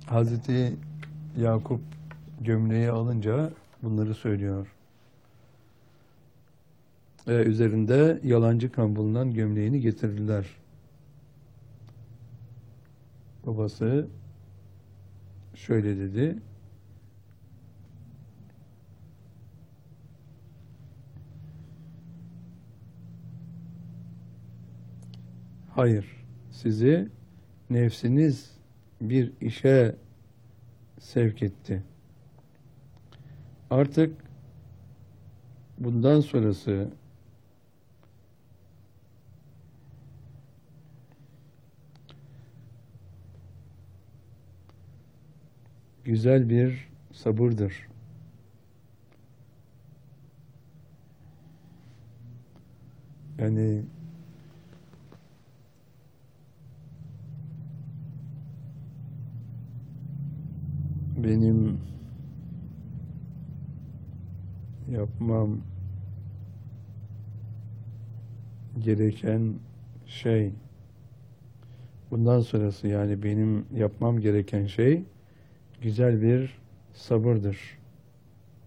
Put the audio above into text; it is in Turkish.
Hazreti Yakup gömleği alınca bunları söylüyor. Üzerinde yalancı kan bulunan gömleğini getirdiler. Babası şöyle dedi: hayır, sizi nefsiniz bir işe sevk etti. Artık bundan sonrası güzel bir sabırdır. Yani benim yapmam gereken şey, bundan sonrası yani benim yapmam gereken şey güzel bir sabırdır.